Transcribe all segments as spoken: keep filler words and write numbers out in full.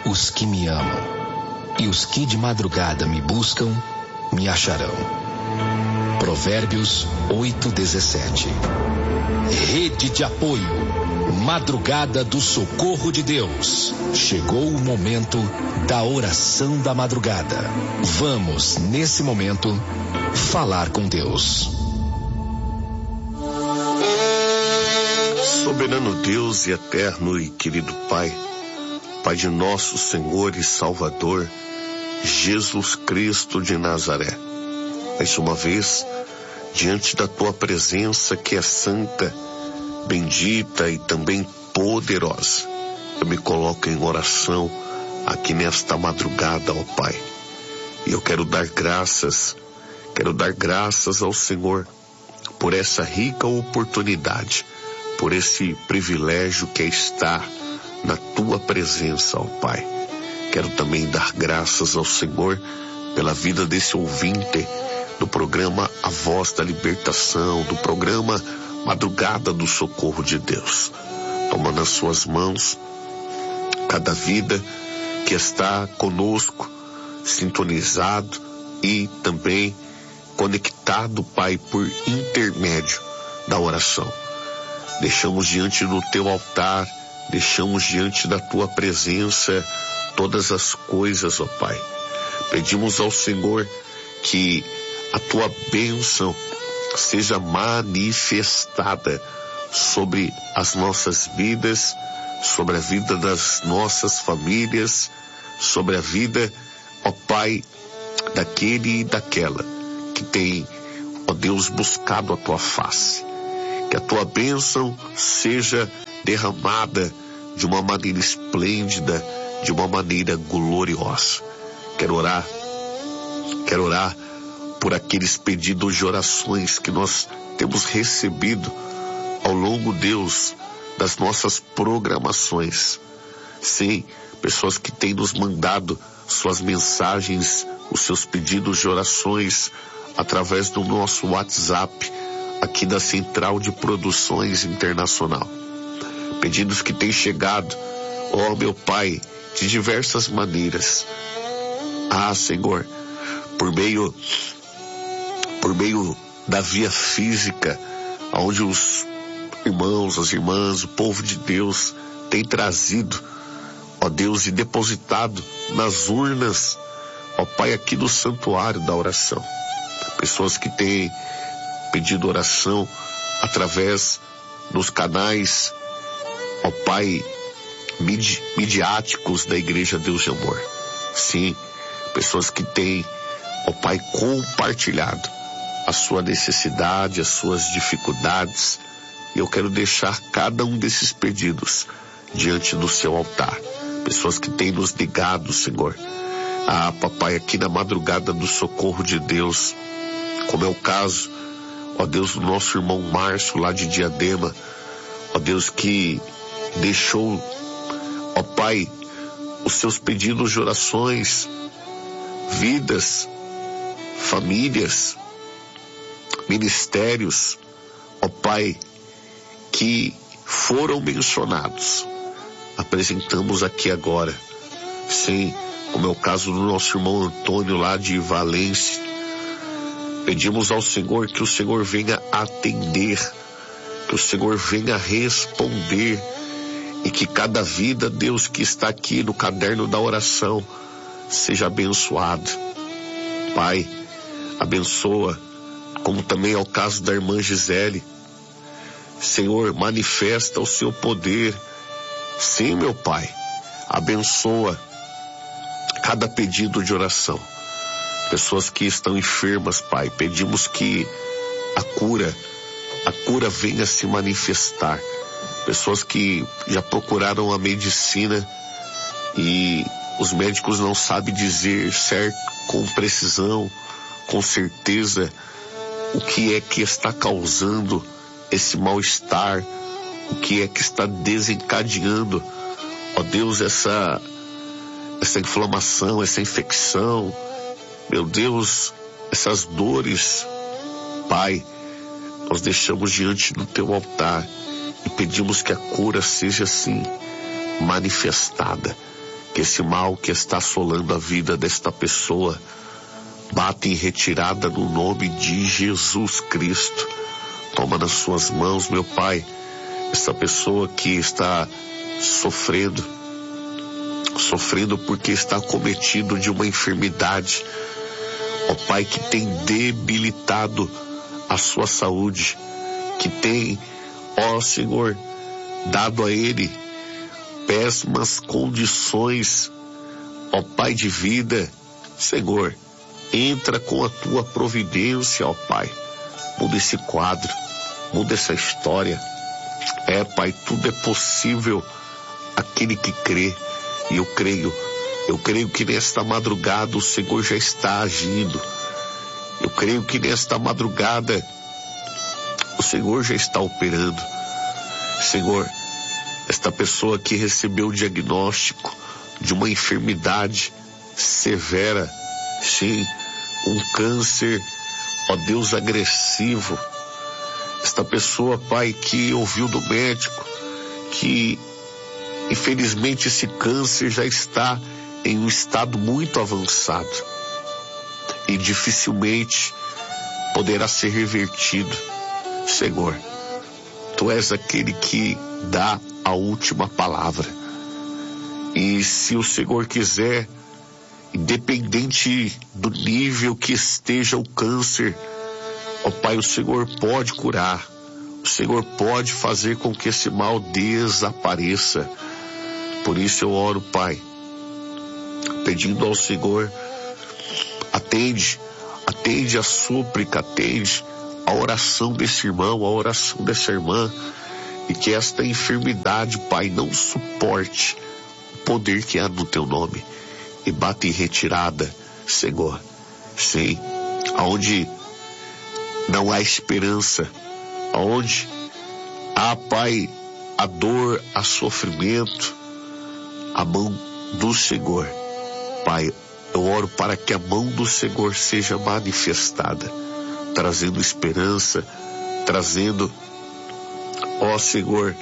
os que me amam, e os que de madrugada me buscam, me acharão. Provérbios oito, dezessete. Rede de apoio, Madrugada do Socorro de Deus. Chegou o momento da oração da madrugada. Vamos, nesse momento, falar com Deus. Soberano Deus e eterno e querido Pai, Pai de nosso Senhor e Salvador, Jesus Cristo de Nazaré, mais uma vez, diante da Tua presença que é santa, bendita e também poderosa, eu me coloco em oração aqui nesta madrugada, ó Pai, e eu quero dar graças, quero dar graças ao Senhor por essa rica oportunidade, por esse privilégio que é estar na Tua presença, ó Pai. Quero também dar graças ao Senhor pela vida desse ouvinte do programa A Voz da Libertação, do programa Madrugada do Socorro de Deus. Toma nas suas mãos cada vida que está conosco, sintonizado e também conectado, Pai, por intermédio da oração. Deixamos diante do Teu altar, deixamos diante da Tua presença todas as coisas, ó Pai. Pedimos ao Senhor que a Tua bênção seja manifestada sobre as nossas vidas, sobre a vida das nossas famílias, sobre a vida, ó Pai, daquele e daquela que tem, ó Deus, buscado a Tua face. Que a Tua bênção seja derramada de uma maneira esplêndida, de uma maneira gloriosa. Quero orar, quero orar por aqueles pedidos de orações que nós temos recebido ao longo, Deus, das nossas programações. Sim, pessoas que têm nos mandado suas mensagens, os seus pedidos de orações através do nosso WhatsApp, aqui da Central de Produções Internacional. Pedidos que têm chegado, ó meu Pai, de diversas maneiras. Ah, Senhor, por meio, por meio da via física, onde os irmãos, as irmãs, o povo de Deus tem trazido, ó Deus, e depositado nas urnas, ó Pai, aqui do santuário da oração. Pessoas que têm pedido oração através dos canais, ó Pai, midi, midiáticos da Igreja Deus de Amor. Sim, pessoas que têm, ó Pai, compartilhado a sua necessidade, as suas dificuldades, e eu quero deixar cada um desses pedidos diante do Seu altar. Pessoas que têm nos ligado, Senhor, ah, Papai, aqui na madrugada do socorro de Deus, como é o caso, ó Deus, do nosso irmão Márcio, lá de Diadema, ó Deus, que deixou, ó Pai, os seus pedidos de orações, vidas, famílias, ministérios, ó Pai, que foram mencionados. Apresentamos aqui agora, sim, como é o caso do nosso irmão Antônio, lá de Valência. Pedimos ao Senhor que o Senhor venha atender, que o Senhor venha responder, e que cada vida, Deus, que está aqui no caderno da oração, seja abençoada. Pai, abençoa, como também é o caso da irmã Gisele. Senhor, manifesta o Seu poder. Sim, meu Pai, abençoa cada pedido de oração. Pessoas que estão enfermas, Pai, pedimos que a cura, a cura venha se manifestar. Pessoas que já procuraram a medicina e os médicos não sabem dizer certo, com precisão, com certeza, o que é que está causando esse mal-estar, o que é que está desencadeando, ó Deus, essa, essa inflamação, essa infecção, meu Deus, essas dores. Pai, nós deixamos diante do Teu altar e pedimos que a cura seja assim manifestada, que esse mal que está assolando a vida desta pessoa bata em retirada no nome de Jesus Cristo. Toma nas suas mãos, meu Pai, essa pessoa que está sofrendo, sofrendo porque está acometido de uma enfermidade, ó Pai, que tem debilitado a sua saúde, que tem, ó Senhor, dado a ele péssimas condições, ó Pai de vida. Senhor, entra com a tua providência, ó Pai. Muda esse quadro, muda essa história. É, Pai, tudo é possível aquele que crê. E eu creio, eu creio que nesta madrugada o Senhor já está agindo. Eu creio que nesta madrugada o Senhor já está operando. Senhor, esta pessoa que recebeu o diagnóstico de uma enfermidade severa, sim, um câncer, ó Deus, agressivo. Esta pessoa, Pai, que ouviu do médico que infelizmente esse câncer já está em um estado muito avançado e dificilmente poderá ser revertido. Senhor, Tu és aquele que dá a última palavra. E se o Senhor quiser, independente do nível que esteja o câncer, ó Pai, o Senhor pode curar. O Senhor pode fazer com que esse mal desapareça. Por isso eu oro, Pai, pedindo ao Senhor, atende, atende a súplica, atende a oração desse irmão, a oração dessa irmã, e que esta enfermidade, Pai, não suporte o poder que há no Teu nome, e bata em retirada, Senhor. Sim, aonde não há esperança, aonde há, Pai, a dor, a sofrimento, a mão do Senhor, Pai, eu oro para que a mão do Senhor seja manifestada, trazendo esperança, trazendo, ó Senhor,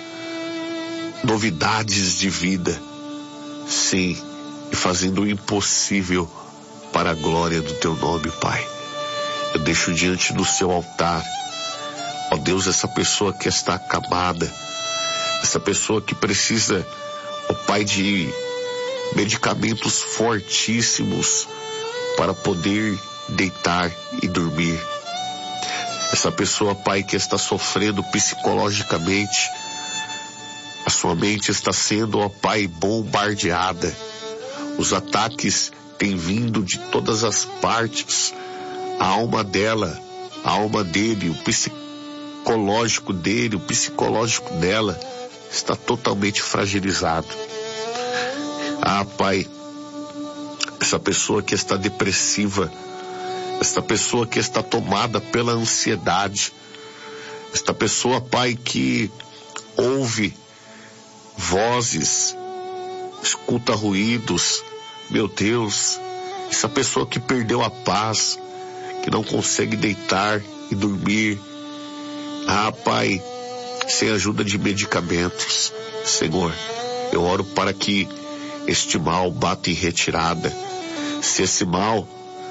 novidades de vida, sim, e fazendo o impossível para a glória do Teu nome, Pai. Eu deixo diante do Seu altar, ó Deus, essa pessoa que está acamada, essa pessoa que precisa, ó Pai, de medicamentos fortíssimos para poder deitar e dormir. Essa pessoa, Pai, que está sofrendo psicologicamente, a sua mente está sendo, ó Pai, bombardeada. Os ataques têm vindo de todas as partes. A alma dela, a alma dele, o psicológico dele, o psicológico dela está totalmente fragilizado. Ah, Pai, essa pessoa que está depressiva, esta pessoa que está tomada pela ansiedade, esta pessoa, Pai, que ouve vozes, escuta ruídos, meu Deus, essa pessoa que perdeu a paz, que não consegue deitar e dormir, ah, Pai, sem ajuda de medicamentos, Senhor, eu oro para que este mal bata em retirada. Se esse mal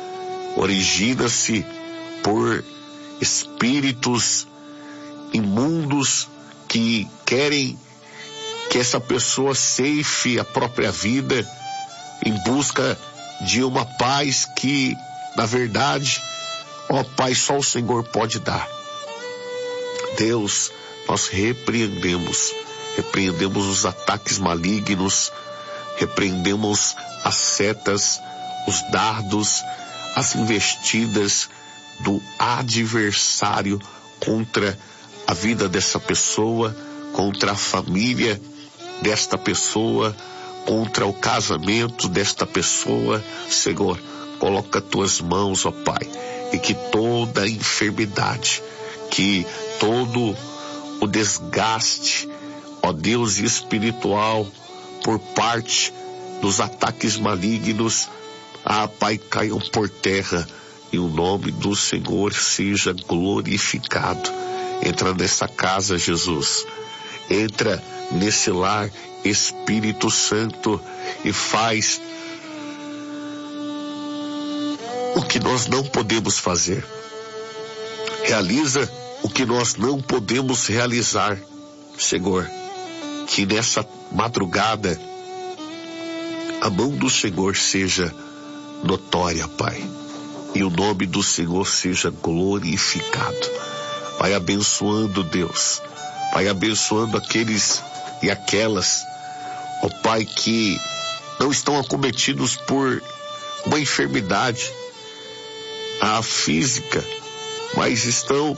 origina-se por espíritos imundos que querem que essa pessoa ceife a própria vida em busca de uma paz que, na verdade, ó Pai, só o Senhor pode dar. Deus, nós repreendemos, repreendemos os ataques malignos, repreendemos as setas, os dardos, as investidas do adversário contra a vida dessa pessoa, contra a família desta pessoa, contra o casamento desta pessoa. Senhor, coloca tuas mãos, ó Pai, e que toda enfermidade, que todo o desgaste, ó Deus, espiritual, por parte dos ataques malignos, ah, Pai, caiam por terra e o nome do Senhor seja glorificado. Entra nessa casa, Jesus. Entra nesse lar Espírito Santo, e faz o que nós não podemos fazer. Realiza o que nós não podemos realizar, Senhor. Que nessa madrugada a mão do Senhor seja notória, Pai, e o nome do Senhor seja glorificado. Vai abençoando, Deus, vai abençoando aqueles e aquelas, ó Pai, que não estão acometidos por uma enfermidade a física, mas estão,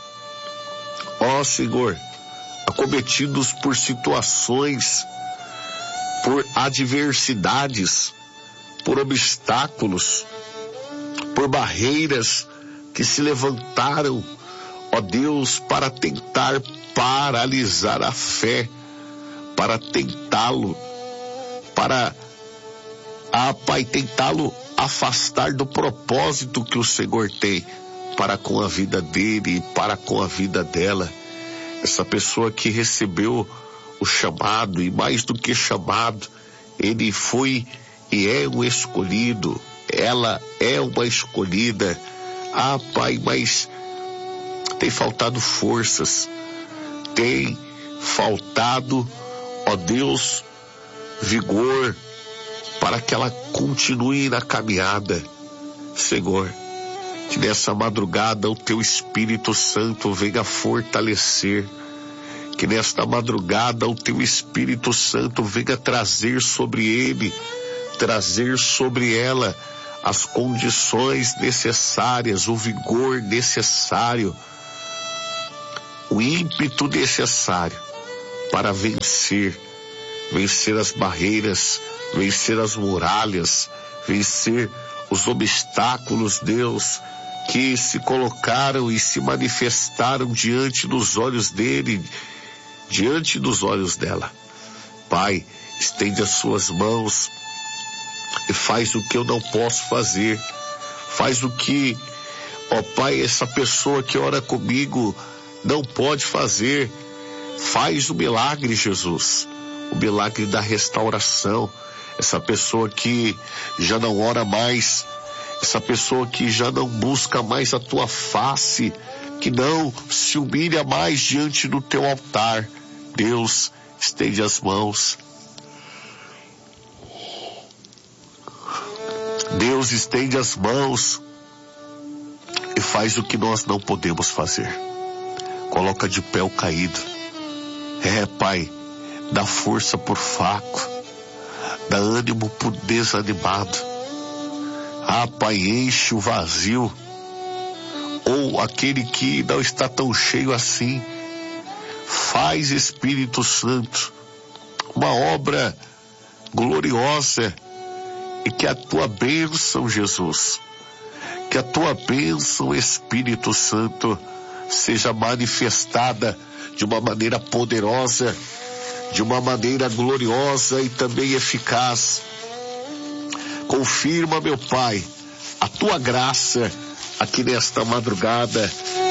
ó Senhor, acometidos por situações, por adversidades, por obstáculos, por barreiras que se levantaram, ó Deus, para tentar paralisar a fé, para tentá-lo, para, ah, Pai, tentá-lo afastar do propósito que o Senhor tem para com a vida dele e para com a vida dela. Essa pessoa que recebeu o chamado, e mais do que chamado, ele foi e é um escolhido, ela é uma escolhida. Ah, Pai, mas tem faltado forças, tem faltado, ó Deus, vigor para que ela continue na caminhada. Senhor, que nessa madrugada o teu Espírito Santo venha fortalecer, que nesta madrugada o teu Espírito Santo venha trazer sobre ele, trazer sobre ela as condições necessárias, o vigor necessário, o ímpeto necessário para vencer, vencer as barreiras, vencer as muralhas, vencer os obstáculos, Deus, que se colocaram e se manifestaram diante dos olhos dele, diante dos olhos dela. Pai, estende as suas mãos e faz o que eu não posso fazer. Faz o que, ó Pai, essa pessoa que ora comigo não pode fazer. Faz o milagre, Jesus, o milagre da restauração. Essa pessoa que já não ora mais, essa pessoa que já não busca mais a tua face, que não se humilha mais diante do teu altar. Deus, estende as mãos. Deus, estende as mãos e faz o que nós não podemos fazer. Coloca de pé o caído. É, Pai, dá força por fraco, dá ânimo por desanimado. Ah, Pai, enche o vazio, ou aquele que não está tão cheio assim. Faz, Espírito Santo, uma obra gloriosa, e que a tua bênção, Jesus, que a tua bênção, Espírito Santo, seja manifestada de uma maneira poderosa, de uma maneira gloriosa e também eficaz. Confirma, meu Pai, a tua graça aqui nesta madrugada,